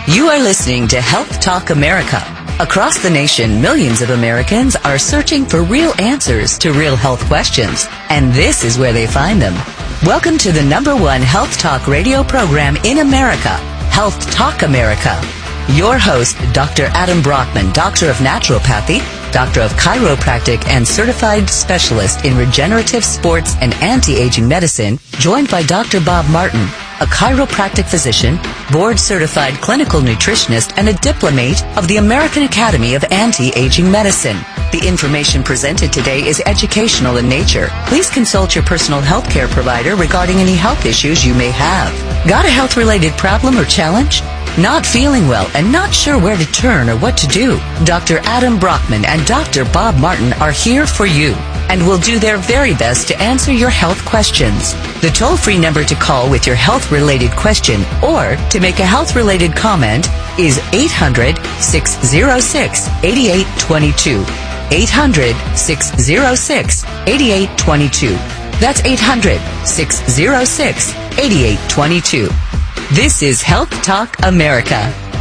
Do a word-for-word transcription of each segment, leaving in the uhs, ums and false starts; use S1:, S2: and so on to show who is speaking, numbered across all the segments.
S1: You are listening to Health Talk America. Across the nation, millions of Americans are searching for real answers to real health questions, and this is where they find them. Welcome to the number one health talk radio program in America, Health Talk America. Your host, Doctor Adam Brockman, Doctor of Naturopathy, Doctor of Chiropractic, and Certified Specialist in Regenerative Sports and Anti-Aging Medicine, joined by Doctor Bob Martin, a chiropractic physician, board-certified clinical nutritionist, and a diplomate of the American Academy of Anti-Aging Medicine. The information presented today is educational in nature. Please consult your personal health care provider regarding any health issues you may have. Got a health-related problem or challenge? Not feeling well and not sure where to turn or what to do? Doctor Adam Brockman and Doctor Bob Martin are here for you and will do their very best to answer your health questions. The toll-free number to call with your health-related question or to make a health-related comment is eight hundred, six oh six, eight eight two two. eight hundred, six oh six, eight eight two two. That's eight hundred, six oh six, eight eight two two. This is Health Talk America.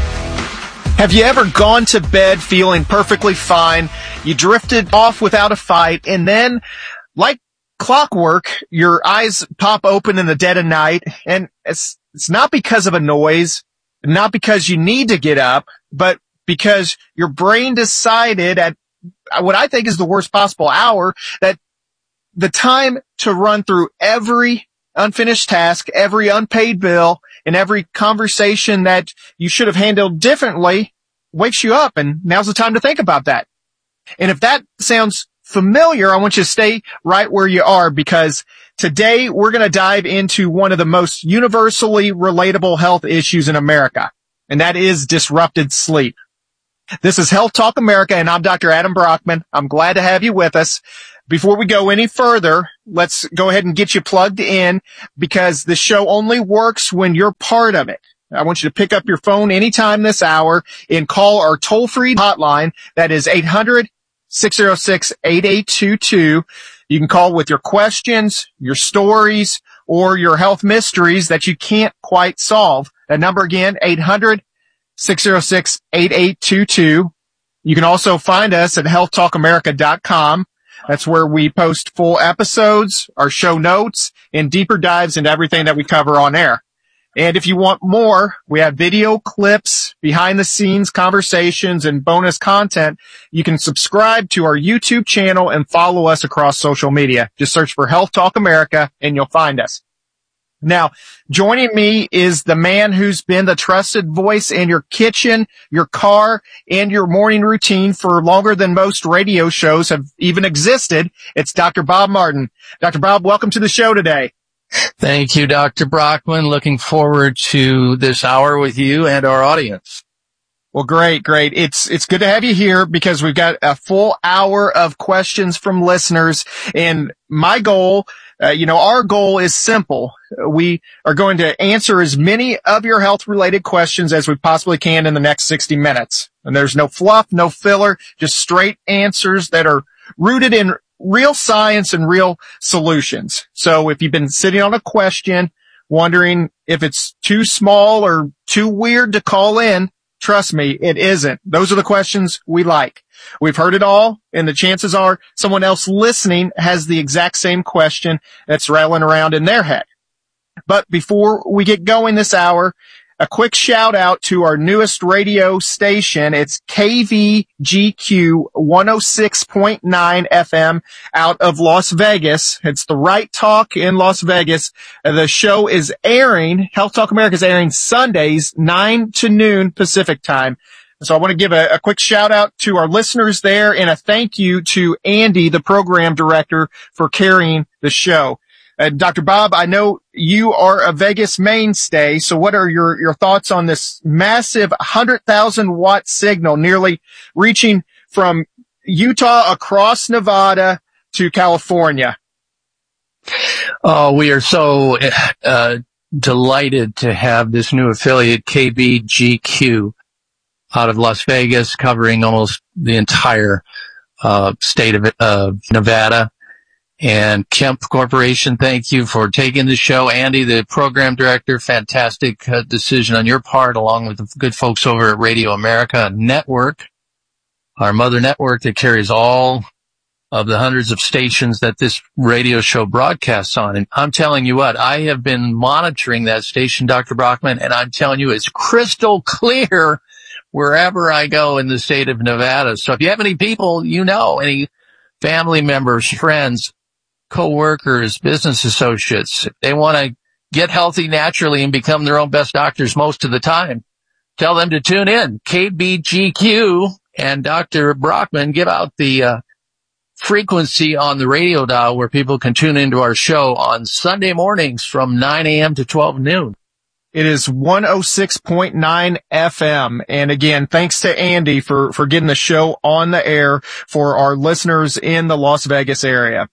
S2: Have you ever gone to bed feeling perfectly fine? You drifted off without a fight, and then, like clockwork, your eyes pop open in the dead of night, and it's, it's not because of a noise, not because you need to get up, but because your brain decided at what I think is the worst possible hour that the time to run through every unfinished task, every unpaid bill, and every conversation that you should have handled differently wakes you up, and now's the time to think about that. And if that sounds familiar, I want you to stay right where you are, because today we're going to dive into one of the most universally relatable health issues in America, and that is disrupted sleep. This is Health Talk America, and I'm Doctor Adam Brockman. I'm glad to have you with us. Before we go any further, let's go ahead and get you plugged in, because the show only works when you're part of it. I want you to pick up your phone anytime this hour and call our toll-free hotline. That is eight hundred, six oh six, eight eight two two. You can call with your questions, your stories, or your health mysteries that you can't quite solve. That number again, eight hundred, six oh six, eight eight two two. You can also find us at health talk america dot com. That's where we post full episodes, our show notes, and deeper dives into everything that we cover on air. And if you want more, we have video clips, behind-the-scenes conversations, and bonus content. You can subscribe to our YouTube channel and follow us across social media. Just search for Health Talk America, and you'll find us. Now, joining me is the man who's been the trusted voice in your kitchen, your car, and your morning routine for longer than most radio shows have even existed. It's Doctor Bob Martin. Doctor Bob, welcome to the show today.
S3: Thank you, Doctor Brockman. Looking forward to this hour with you and our audience.
S2: Well, great, great. It's, it's good to have you here because we've got a full hour of questions from listeners, and my goal Uh, you know, our goal is simple. We are going to answer as many of your health-related questions as we possibly can in the next sixty minutes. And there's no fluff, no filler, just straight answers that are rooted in real science and real solutions. So if you've been sitting on a question, wondering if it's too small or too weird to call in, trust me, it isn't. Those are the questions we like. We've heard it all, and the chances are someone else listening has the exact same question that's rattling around in their head. But before we get going this hour, a quick shout out to our newest radio station. It's K V G Q one oh six point nine F M out of Las Vegas. It's the Right Talk in Las Vegas. The show is airing, Health Talk America is airing Sundays, nine to noon Pacific time. So I want to give a, a quick shout out to our listeners there, and a thank you to Andy, the program director, for carrying the show. Uh, Doctor Bob, I know you are a Vegas mainstay, so what are your, your thoughts on this massive one hundred thousand watt signal nearly reaching from Utah across Nevada to California?
S3: Oh, we are so uh, delighted to have this new affiliate, K B G Q, out of Las Vegas, covering almost the entire uh, state of uh, Nevada. And Kemp Corporation, thank you for taking the show. Andy, the program director, fantastic uh, decision on your part, along with the good folks over at Radio America Network, our mother network that carries all of the hundreds of stations that this radio show broadcasts on. And I'm telling you what, I have been monitoring that station, Doctor Brockman, and I'm telling you it's crystal clear wherever I go in the state of Nevada. So if you have any people you know, any family members, friends, co-workers, business associates, if they want to get healthy naturally and become their own best doctors most of the time, tell them to tune in. K B G Q and Doctor Brockman give out the uh, frequency on the radio dial where people can tune into our show on Sunday mornings from nine a.m. to twelve noon.
S2: It is one oh six point nine F M. And again, thanks to Andy for, for getting the show on the air for our listeners in the Las Vegas area.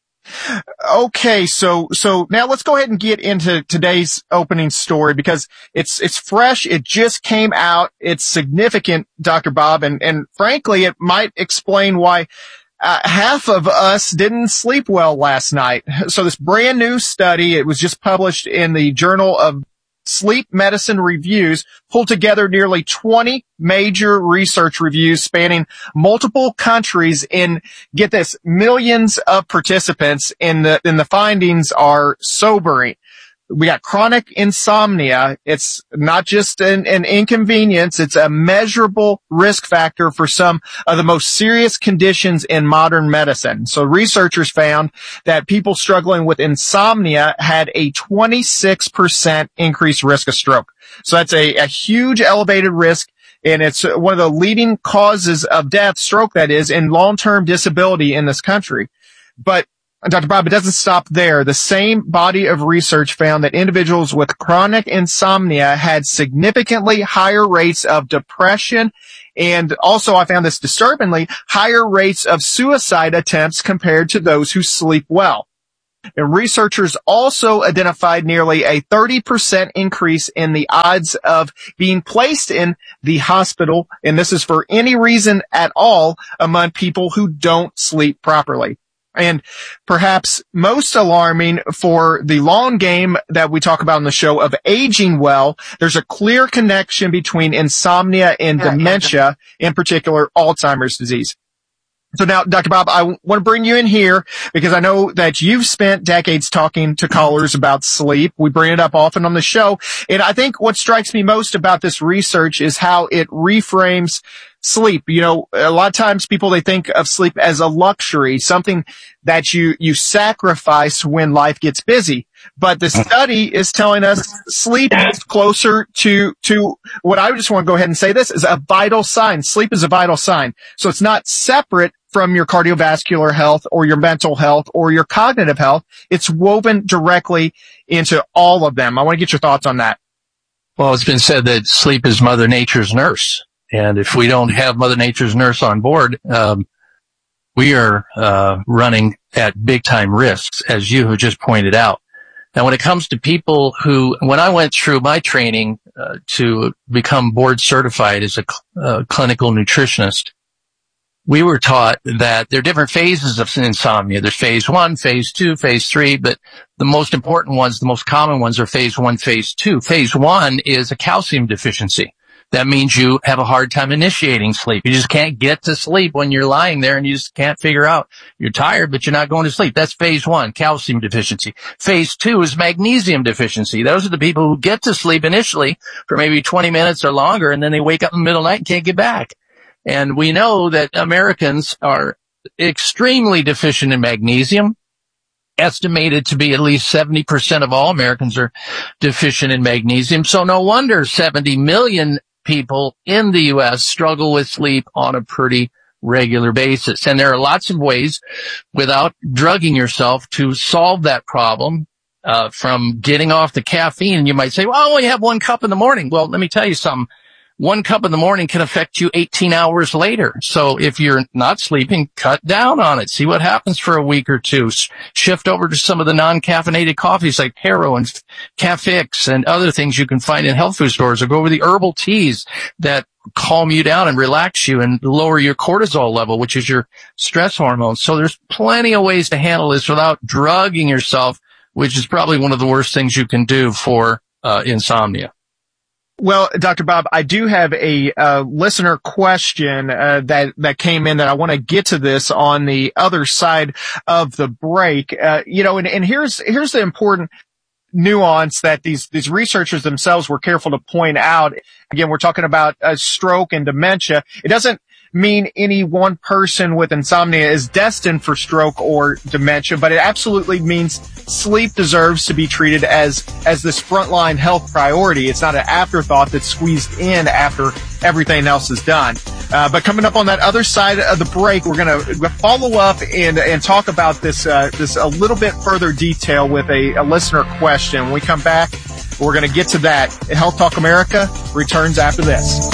S2: Okay, so, so now let's go ahead and get into today's opening story because it's, it's fresh. It just came out. It's significant, Doctor Bob, and, and frankly, it might explain why Uh, half of us didn't sleep well last night. So this brand new study, it was just published in the Journal of Sleep Medicine Reviews, pulled together nearly twenty major research reviews spanning multiple countries in, get this, millions of participants, and the, and the findings are sobering. We got chronic insomnia. It's not just an, an inconvenience. It's a measurable risk factor for some of the most serious conditions in modern medicine. So researchers found that people struggling with insomnia had a twenty-six percent increased risk of stroke. So that's a, a huge elevated risk. And it's one of the leading causes of death, stroke that is, in long-term disability in this country. But Doctor Bob, it doesn't stop there. The same body of research found that individuals with chronic insomnia had significantly higher rates of depression, and also I found this disturbingly, higher rates of suicide attempts compared to those who sleep well. And researchers also identified nearly a thirty percent increase in the odds of being placed in the hospital, and this is for any reason at all, among people who don't sleep properly. And perhaps most alarming for the long game that we talk about on the show of aging well, there's a clear connection between insomnia and dementia, in particular Alzheimer's disease. So now, Doctor Bob, I want to bring you in here because I know that you've spent decades talking to callers about sleep. We bring it up often on the show. And I think what strikes me most about this research is how it reframes sleep. You know, a lot of times people, they think of sleep as a luxury, something that you, you sacrifice when life gets busy. But the study is telling us sleep is closer to, to what I just want to go ahead and say this is a vital sign. Sleep is a vital sign. So it's not separate from your cardiovascular health or your mental health or your cognitive health. It's woven directly into all of them. I want to get your thoughts on that.
S3: Well, it's been said that sleep is Mother Nature's nurse. And if we don't have Mother Nature's nurse on board, um, we are uh, running at big time risks, as you have just pointed out. Now, when it comes to people who, when I went through my training uh, to become board certified as a cl- uh, clinical nutritionist, we were taught that there are different phases of insomnia. There's phase one, phase two, phase three, but the most important ones, the most common ones are phase one, phase two. Phase one is a calcium deficiency. That means you have a hard time initiating sleep. You just can't get to sleep when you're lying there and you just can't figure out. You're tired, but you're not going to sleep. That's phase one, calcium deficiency. Phase two is magnesium deficiency. Those are the people who get to sleep initially for maybe twenty minutes or longer, and then they wake up in the middle of the night and can't get back. And we know that Americans are extremely deficient in magnesium. Estimated to be at least seventy percent of all Americans are deficient in magnesium. So no wonder seventy million people in the U S struggle with sleep on a pretty regular basis. And there are lots of ways without drugging yourself to solve that problem, uh, from getting off the caffeine. You might say, well, I only have one cup in the morning. Well, let me tell you something. One cup in the morning can affect you eighteen hours later. So if you're not sleeping, cut down on it. See what happens for a week or two. Shift over to some of the non-caffeinated coffees like Haro and Cafix and other things you can find in health food stores, or go over the herbal teas that calm you down and relax you and lower your cortisol level, which is your stress hormone. So there's plenty of ways to handle this without drugging yourself, which is probably one of the worst things you can do for uh, insomnia.
S2: Well, Doctor Bob, I do have a uh, listener question uh, that that came in that I want to get to this on the other side of the break. Uh, you know, and, and here's here's the important nuance that these these researchers themselves were careful to point out. Again, we're talking about uh, stroke and dementia. It doesn't mean any one person with insomnia is destined for stroke or dementia, but it absolutely means sleep deserves to be treated as as this frontline health priority. It's not an afterthought that's squeezed in after everything else is done. Uh, but coming up on that other side of the break, we're going to follow up and and talk about this uh, this a little bit further detail with a, a listener question. When we come back, we're going to get to that. Health Talk America returns after this.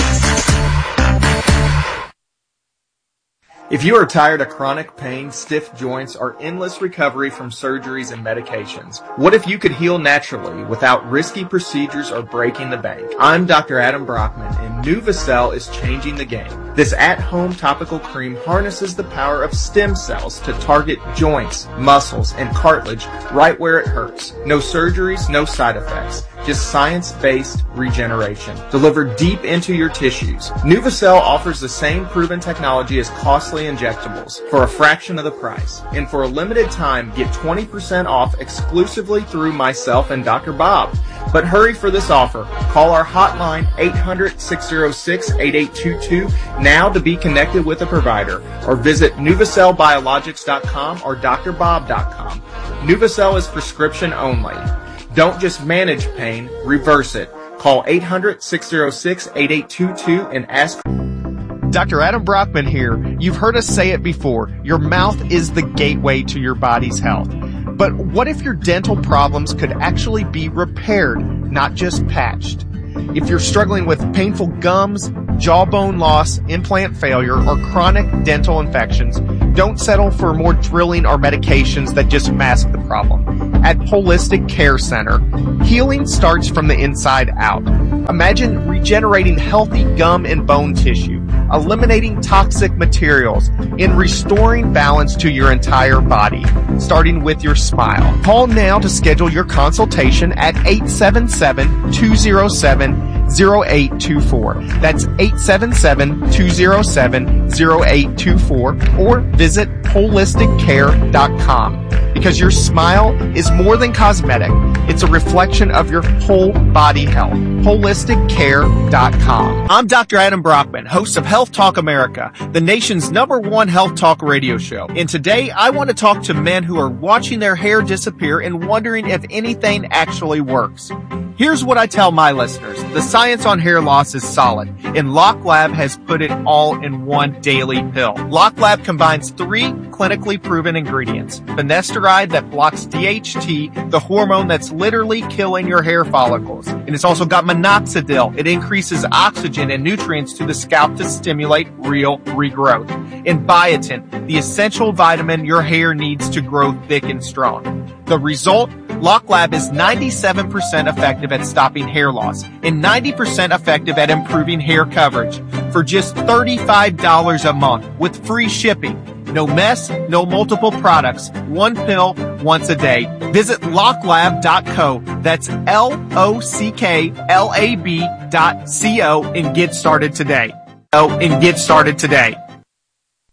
S4: If you are tired of chronic pain, stiff joints, or endless recovery from surgeries and medications, what if you could heal naturally without risky procedures or breaking the bank? I'm Doctor Adam Brockman, and NuvaCell is changing the game. This at-home topical cream harnesses the power of stem cells to target joints, muscles, and cartilage right where it hurts. No surgeries, no side effects. Just science-based regeneration delivered deep into your tissues. NuvaCell offers the same proven technology as costly injectables for a fraction of the price. And for a limited time, get twenty percent off exclusively through myself and Doctor Bob. But hurry for this offer. Call our hotline eight hundred, six oh six, eight eight two two now to be connected with a provider, or visit Nuvacell Biologics dot com or D R Bob dot com. NuvaCell is prescription only. Don't just manage pain, reverse it. Call eight hundred, six oh six, eight eight two two and ask.
S2: Doctor Adam Brockman here. You've heard us say it before. Your mouth is the gateway to your body's health. But what if your dental problems could actually be repaired, not just patched? If you're struggling with painful gums, jawbone loss, implant failure, or chronic dental infections, don't settle for more drilling or medications that just mask the problem. At Holistic Care Center, healing starts from the inside out. Imagine regenerating healthy gum and bone tissue, eliminating toxic materials, and restoring balance to your entire body, starting with your smile. Call now to schedule your consultation at eight seven seven, two oh seven, oh eight two four. That's eight seven seven, two oh seven, oh eight two four, or visit holistic care dot com. Because your smile is more than cosmetic. It's a reflection of your whole body health. holistic care dot com. I'm Doctor Adam Brockman, host of Health Talk America, the nation's number one health talk radio show. And today I want to talk to men who are watching their hair disappear and wondering if anything actually works. Here's what I tell my listeners. The science on hair loss is solid, and LockLab has put it all in one daily pill. LockLab combines three clinically proven ingredients. Finasteride that blocks D H T, the hormone that's literally killing your hair follicles. And it's also got minoxidil. It increases oxygen and nutrients to the scalp to stimulate real regrowth. And biotin, the essential vitamin your hair needs to grow thick and strong. The result? LockLab is ninety-seven percent effective at stopping hair loss and ninety percent effective at improving hair coverage for just thirty-five dollars a month with free shipping. No mess, no multiple products. One pill, once a day. Visit locklab dot co. That's L O C K L A B dot C O and get started today. Oh, and get started today.